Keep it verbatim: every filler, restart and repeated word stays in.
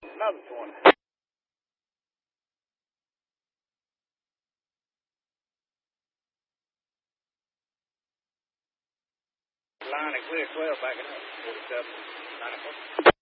Another one. Line and clear twelve backing up. forty-seven, ninety-four.